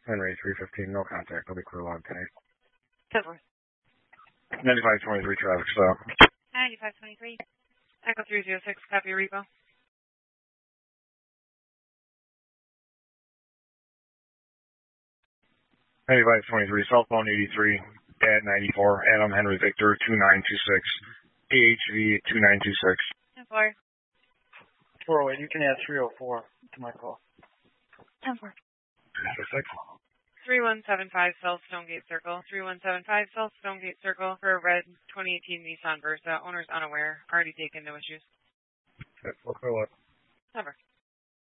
Henry 315, no contact. I'll be clear log tonight. 10-4. 9523 traffic stop. 9523. Echo 306, copy repo. Anyway, 23, cell phone 83 at 94, Adam Henry Victor 2926, AHV 2926. 10-4. 408, you can add 304 to my call. 10-4. 6. 3175 South Stonegate Circle. 3175 South Stonegate Circle for a red 2018 Nissan Versa. Owner's unaware. Already taken, no issues. Okay, we'll clear up. 10-4.